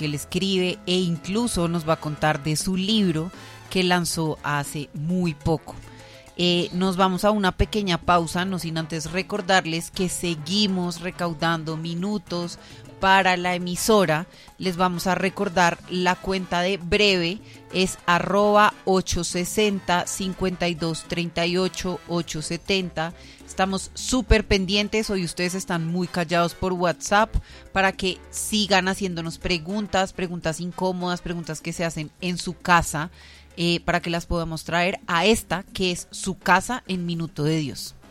que él escribe e incluso nos va a contar de su libro que lanzó hace muy poco. Nos vamos a una pequeña pausa, no sin antes recordarles que seguimos recaudando minutos para la emisora. Les vamos a recordar la cuenta de Breve, es @860-5238-870. Estamos súper pendientes, hoy ustedes están muy callados por WhatsApp para que sigan haciéndonos preguntas incómodas, preguntas que se hacen en su casa, para que las podamos traer a esta que es su casa en Minuto de Dios.